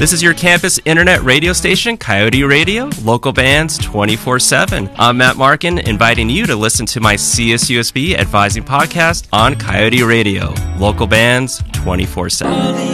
This is your campus internet radio station, Coyote Radio, local bands 24/7. I'm Matt Markin, inviting you to listen to my CSUSB Advising podcast on Coyote Radio, local bands 24/7.